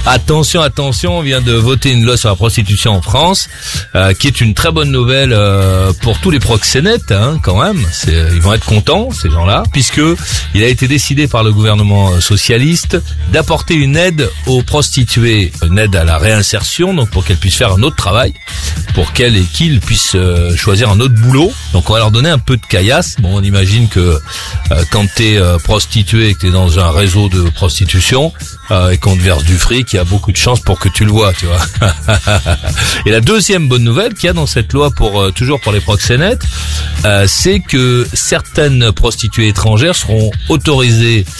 Attention, on vient de voter une loi sur la prostitution en France, qui est une très bonne nouvelle pour tous les proxénètes, quand même. Ils vont être contents, ces gens-là, puisque il a été décidé par le gouvernement socialiste d'apporter une aide aux prostituées, une aide à la réinsertion, donc pour qu'elles puissent faire un autre travail, pour qu'elles et qu'ils puissent choisir un autre boulot. Donc on va leur donner un peu de caillasse. Bon, on imagine que quand t'es prostituée et que t'es dans un réseau de prostitution et qu'on te verse du fric, il y a beaucoup de chances pour que tu le vois, tu vois. Et la deuxième bonne nouvelle qu'il y a dans cette loi toujours pour les proxénètes, c'est que certaines prostituées étrangères seront autorisées